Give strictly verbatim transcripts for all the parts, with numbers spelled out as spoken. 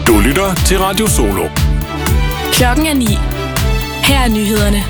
Du lytter til Radio Solo. Klokken er ni. Her er nyhederne.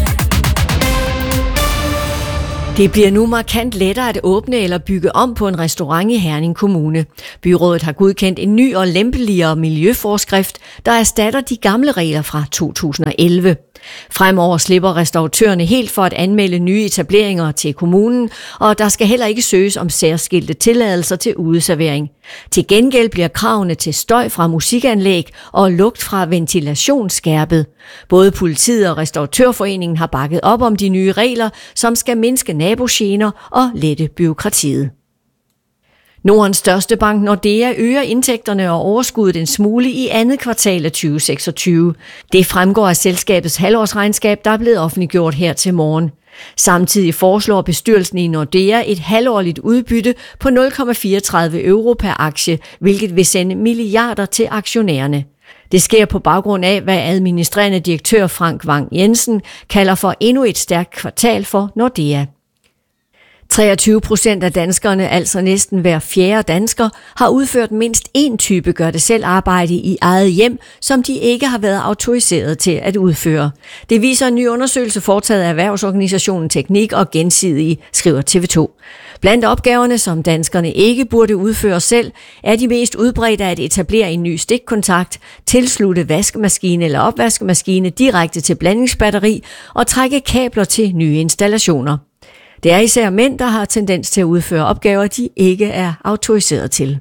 Det bliver nu markant lettere at åbne eller bygge om på en restaurant i Herning Kommune. Byrådet har godkendt en ny og lempeligere miljøforskrift, der erstatter de gamle regler fra to tusind og elleve. Fremover slipper restauratørerne helt for at anmelde nye etableringer til kommunen, og der skal heller ikke søges om særskilte tilladelser til udeservering. Til gengæld bliver kravene til støj fra musikanlæg og lugt fra ventilation skærpet. Både politiet og Restauratørforeningen har bakket op om de nye regler, som skal mindske nabogener og lette bureaukratiet. Nordens største bank Nordea øger indtægterne og overskuddet en smule i andet kvartal af tyve seksogtyve. Det fremgår af selskabets halvårsregnskab, der er blevet offentliggjort her til morgen. Samtidig foreslår bestyrelsen i Nordea et halvårligt udbytte på nul komma fireogtredive euro per aktie, hvilket vil sende milliarder til aktionærerne. Det sker på baggrund af, hvad administrerende direktør Frank Vang Jensen kalder for endnu et stærkt kvartal for Nordea. treogtyve procent af danskerne, altså næsten hver fjerde dansker, har udført mindst én type gør-det-selv-arbejde i eget hjem, som de ikke har været autoriseret til at udføre. Det viser en ny undersøgelse foretaget af erhvervsorganisationen Teknik og Gensidige, skriver T V to. Blandt opgaverne, som danskerne ikke burde udføre selv, er de mest udbredte at etablere en ny stikkontakt, tilslutte vaskemaskine eller opvaskemaskine direkte til blandingsbatteri og trække kabler til nye installationer. Det er især mænd, der har tendens til at udføre opgaver, de ikke er autoriseret til.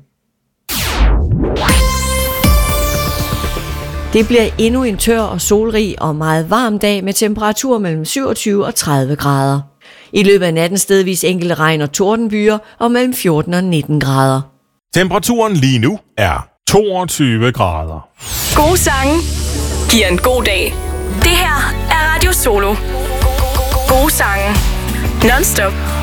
Det bliver endnu en tør og solrig og meget varm dag med temperatur mellem syvogtyve og tredive grader. I løbet af natten stedvis enkelte regn- og tordenbyer og mellem fjorten og nitten grader. Temperaturen lige nu er toogtyve grader. Gode sange giver en god dag. Det her er Radio Solo. Gode sange. Non-stop.